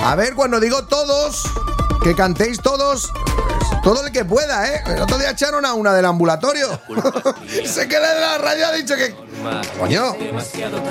A ver, cuando digo todos, que cantéis todos, todo el que pueda, ¿eh? El otro día echaron a una del ambulatorio. Se queda de la radio, ha dicho que... Coño,